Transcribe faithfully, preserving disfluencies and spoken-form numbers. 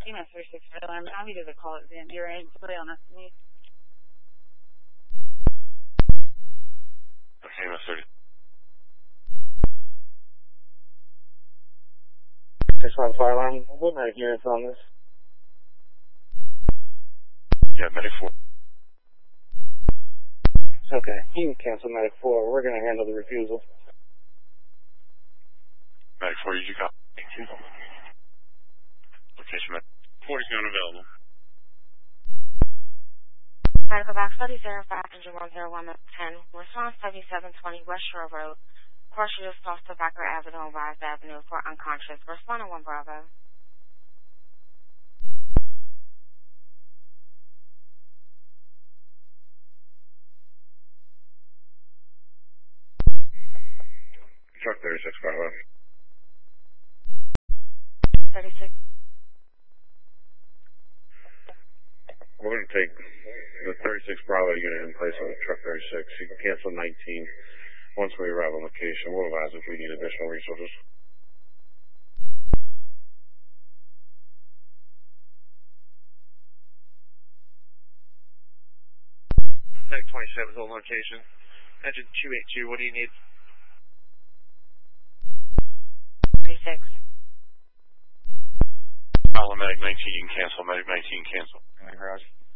C M S thirty-six alarm. I'll be to the call at the end. You're in play on us. C M S thirty. six one fire alarm. What medic units on this? Yeah, medic four. Okay, you can cancel medic four. We're going to handle the refusal. Medic four, you got location medic. forty's unavailable. Medical box study zero five engine one zero one ten. Response seventy-seven twenty West Shore Road. Partial south to Backer Avenue and Wise Avenue for unconscious. Responding one Bravo. Truck thirty-six Bravo. thirty-six. We're going to take the thirty-six Bravo unit in place on the truck thirty-six. You can cancel nineteen. Once we arrive on location, we'll advise if we need additional resources. Medic twenty-seven is on location. Engine two eighty-two, what do you need? thirty-six. Follow medic nineteen, cancel. Medic nineteen, cancel. Garage.